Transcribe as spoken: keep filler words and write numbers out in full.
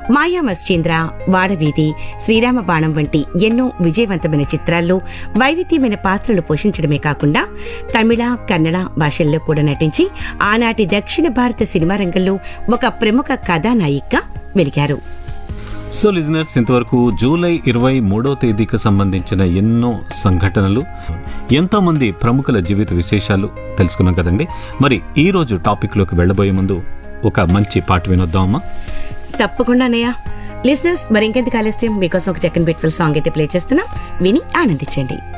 మాయా మశ్చేంద్ర, వాడవీధి, శ్రీరామ బాణం వంటి ఎన్నో విజయవంతమైన చిత్రాల్లో వైవిధ్యమైన పాత్రలు పోషించడమే కాకుండా తమిళ, కన్నడ భాషల్లో కూడా నటించి ఆనాటి దక్షిణ భారత సినిమా రంగంలో ఒక ప్రముఖ కథానాయికగా వెలిగారు. సో లిజనర్స్, ఇంతవరకు జూలై ఇరవై మూడో తేదీకి సంబంధించిన ఎన్నో సంఘటనలు, ఎంతో మంది ప్రముఖుల జీవిత విశేషాలు తెలుసుకున్నాం కదండి. మరి ఈ రోజు టాపిక్ లోకి వెళ్లబోయే ముందు ఒక మంచి పాట వినొద్దామమ్మా. తప్పకుండా అన్నయ్య. లిజనర్స్, మరి ఇంకెందుకు ఆలస్యం, మీకోసం ఒక చక్కని బ్యూటిఫుల్ సాంగ్ అయితే ప్లే చేస్తున్నాం, విని ఆనందించండి.